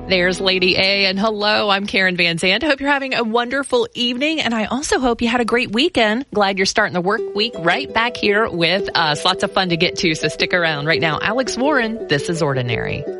There's Lady A, and hello, I'm Karen Van Zandt. Hope you're having a wonderful evening, and I also hope you had a great weekend. Glad you're starting the work week right back here with us. Lots of fun to get to, so stick around. Right now, Alex Warren, This Is Ordinary.